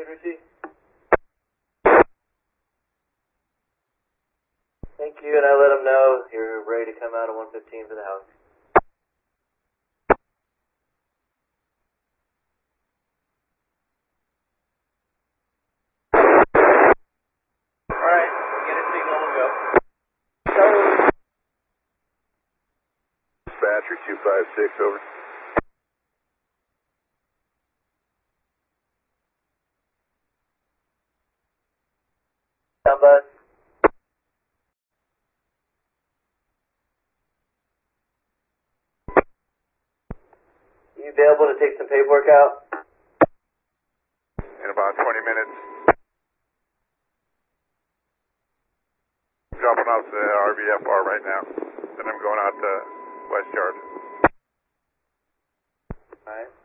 Henry. Thank you, and I let them know you're ready to come out at 1:15 for the house. Alright, get a signal and go. Dispatcher 256, over. Down, bud. You be able to take some paperwork out? In about 20 minutes. Dropping off the RVFR right now. Then I'm going out to West Yard. Alright.